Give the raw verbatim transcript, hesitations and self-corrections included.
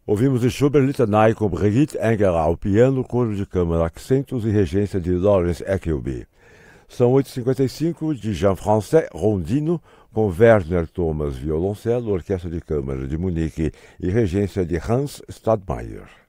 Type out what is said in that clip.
Ouvimos de Schubert Litanei com Brigitte Enger ao piano, coro de câmara, acentos e regência de Lawrence Eckelby. São oito e cinquenta e cinco de Jean-François Rondino, com Werner Thomas violoncelo, orquestra de câmara de Munique e regência de Hans Stadtmeier.